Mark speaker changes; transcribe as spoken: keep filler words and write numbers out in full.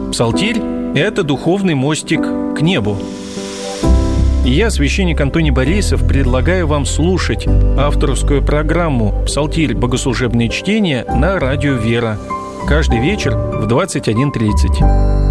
Speaker 1: Псалтирь – это духовный мостик к небу. И я, священник Антоний Борисов, предлагаю вам слушать авторскую программу «Псалтирь. Богослужебные чтения» на радио «Вера» каждый вечер в двадцать один тридцать.